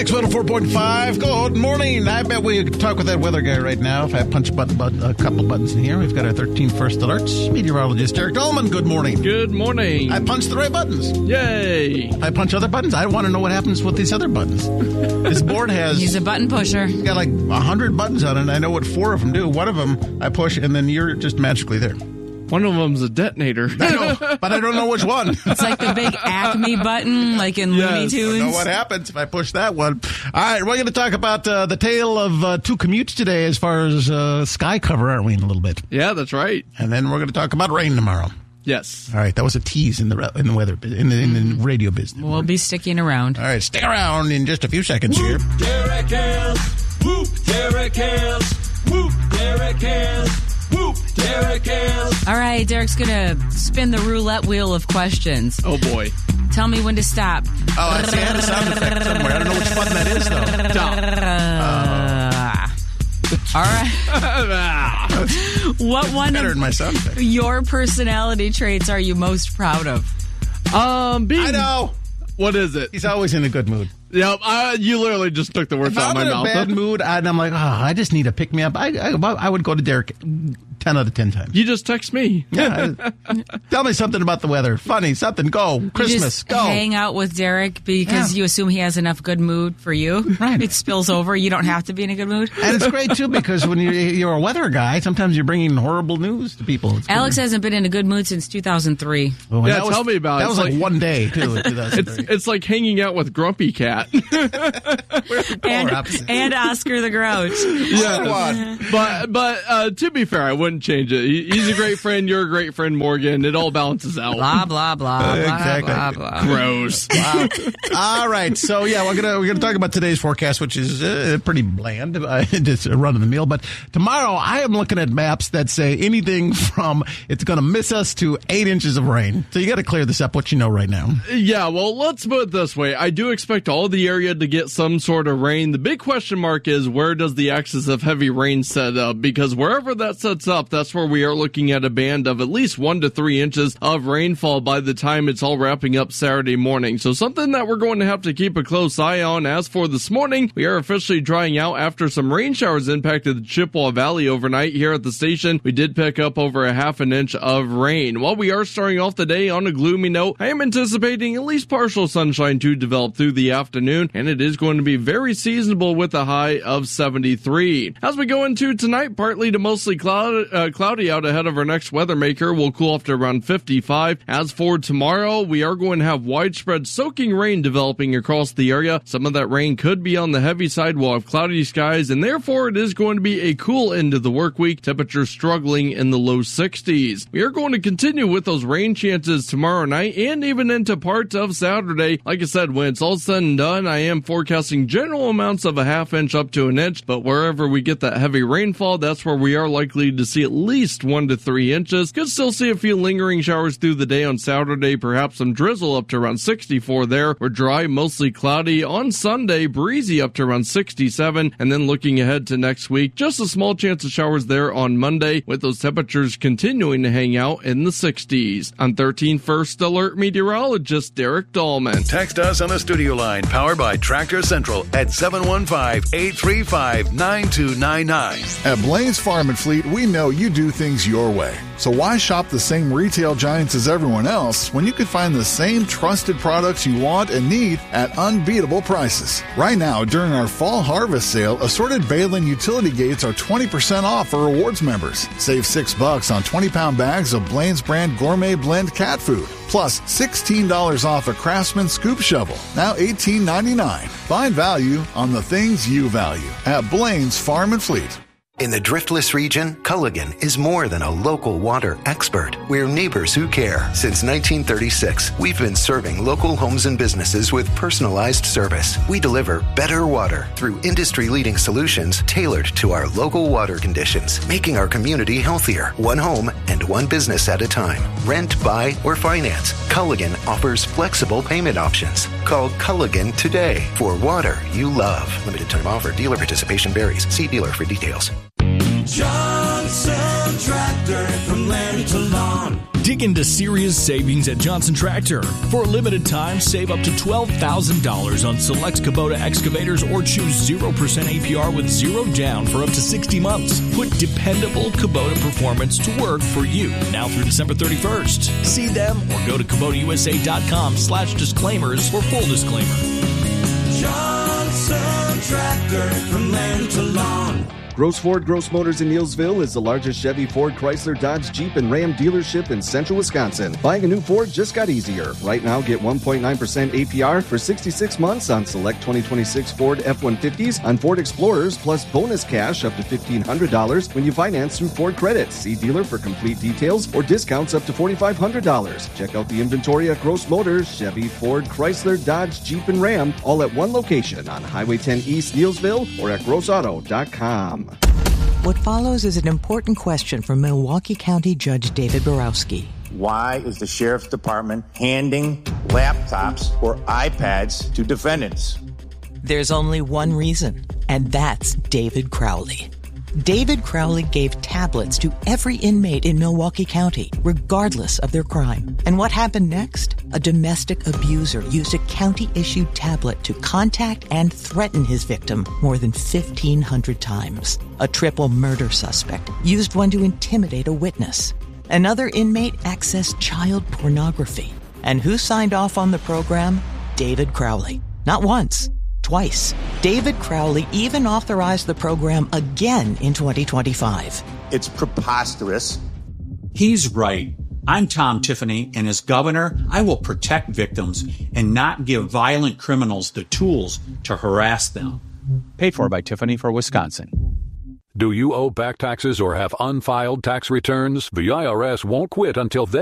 X104.5. Good morning. I bet we could talk with that weather guy right now. If I punch a couple buttons in here, we've got our 13 first alerts. Meteorologist Derek Dolman, good morning. Good morning. I punched the right buttons. Yay. I punch other buttons. I want to know what happens with these other buttons. This board has... He's a button pusher. It's got like 100 buttons on it, and I know what 4 of them do. One of them I push, and then you're just magically there. One of them's a detonator. I know, but I don't know which one. It's like the big Acme button, like in Looney Tunes. I know what happens if I push that one. All right, we're going to talk about the tale of 2 commutes today as far as sky cover, aren't we, in a little bit? Yeah, that's right. And then we're going to talk about rain tomorrow. Yes. All right, that was a tease in the weather in the radio business. We'll be sticking around. All right, stick around in just a few seconds here. Derek Hills. Whoop, Derek Hills. Whoop, Derek Hills. Whoop, Derek Hills. All right, Derek's going to spin the roulette wheel of questions. Oh, boy. Tell me when to stop. Oh, I see. I had a sound effect somewhere. I don't know which button that is, though. All right. What one Better of than my sound effect. your personality traits are you most proud of? I know. What is it? He's always in a good mood. Yep, you literally just took the words out of my mouth. If I'm in a bad mood, and I'm like, I just need to pick me up, I would go to Derek 10 out of 10 times. You just text me. Yeah. Tell me something about the weather. Funny, something. Go. Christmas. You just go. hang out with Derek because you assume he has enough good mood for you. Right. It spills over. You don't have to be in a good mood. And it's great, too, because when you're a weather guy, sometimes you're bringing horrible news to people. Alex hasn't been in a good mood since 2003. Well, Yeah, tell me about it. That was like one day, too, in 2003. It's like hanging out with Grumpy Cat. And Oscar the Grouch. Yeah, but to be fair, I wouldn't change it. He's a great friend. You're a great friend, Morgan. It all balances out. Blah, blah, blah, Exactly. blah, blah, blah. Gross. Wow. All right, so yeah, we're gonna talk about today's forecast, which is pretty bland, just a run of the mill. But tomorrow, I am looking at maps that say anything from it's going to miss us to 8 inches of rain. So you got to clear this up. What you know right now? Yeah, well, let's put it this way. I do expect all the area to get some sort of rain. The big question mark is where does the axis of heavy rain set up? Because wherever that sets up, that's where we are looking at a band of at least 1 to 3 inches of rainfall by the time it's all wrapping up Saturday morning. So something that we're going to have to keep a close eye on. As for this morning, we are officially drying out after some rain showers impacted the Chippewa Valley overnight. Here at the station, we did pick up over a half an inch of rain. While we are starting off the day on a gloomy note, I am anticipating at least partial sunshine to develop through the afternoon, and it is going to be very seasonable with a high of 73. As we go into tonight, partly to mostly cloudy out ahead of our next weather maker. We'll cool off to around 55. As for tomorrow, we are going to have widespread soaking rain developing across the area. Some of that rain could be on the heavy side. We'll have cloudy skies, and therefore it is going to be a cool end of the work week. Temperatures struggling in the low 60s. We are going to continue with those rain chances tomorrow night and even into parts of Saturday. Like I said, when it's all said and done, I am forecasting general amounts of a half inch up to an inch, but wherever we get that heavy rainfall, that's where we are likely to see at least 1 to 3 inches. Could still see a few lingering showers through the day on Saturday, perhaps some drizzle up to around 64 there. We're dry, mostly cloudy. On Sunday, breezy up to around 67, and then looking ahead to next week, just a small chance of showers there on Monday, with those temperatures continuing to hang out in the 60s. On 13 First Alert meteorologist Derek Dolman. Text us on the studio line, powered by Tractor Central at 715-835-9299. At Blaine's Farm and Fleet, we know you do things your way. So why shop the same retail giants as everyone else when you can find the same trusted products you want and need at unbeatable prices? Right now, during our fall harvest sale, assorted Balin utility gates are 20% off for rewards members. Save $6 on 20-pound bags of Blaine's brand gourmet blend cat food. Plus $16 off a Craftsman scoop shovel, now $18.99. Find value on the things you value at Blaine's Farm and Fleet. In the Driftless region, Culligan is more than a local water expert. We're neighbors who care. Since 1936, we've been serving local homes and businesses with personalized service. We deliver better water through industry-leading solutions tailored to our local water conditions, making our community healthier, one home and one business at a time. Rent, buy, or finance, Culligan offers flexible payment options. Call Culligan today for water you love. Limited time offer. Dealer participation varies. See dealer for details. Johnson Tractor, from land to lawn. Dig into serious savings at Johnson Tractor. For a limited time, save up to $12,000 on select Kubota excavators or choose 0% APR with zero down for up to 60 months. Put dependable Kubota performance to work for you now through December 31st. See them or go to KubotaUSA.com/disclaimers for full disclaimer. Johnson Tractor, from land to lawn. Gross Ford, Gross Motors in Neillsville is the largest Chevy, Ford, Chrysler, Dodge, Jeep, and Ram dealership in central Wisconsin. Buying a new Ford just got easier. Right now, get 1.9% APR for 66 months on select 2026 Ford F-150s on Ford Explorers, plus bonus cash up to $1,500 when you finance through Ford Credit. See dealer for complete details or discounts up to $4,500. Check out the inventory at Gross Motors, Chevy, Ford, Chrysler, Dodge, Jeep, and Ram, all at one location on Highway 10 East, Neillsville, or at grossauto.com. What follows is an important question from Milwaukee County Judge David Borowski. Why is the Sheriff's Department handing laptops or iPads to defendants? There's only one reason, and that's David Crowley. David Crowley gave tablets to every inmate in Milwaukee County, regardless of their crime. And what happened next? A domestic abuser used a county-issued tablet to contact and threaten his victim more than 1,500 times. A triple murder suspect used one to intimidate a witness. Another inmate accessed child pornography. And who signed off on the program? David Crowley. Not once. Twice. David Crowley even authorized the program again in 2025. It's preposterous. He's right. I'm Tom Tiffany, and as governor, I will protect victims and not give violent criminals the tools to harass them. Paid for by Tiffany for Wisconsin. Do you owe back taxes or have unfiled tax returns? The IRS won't quit until they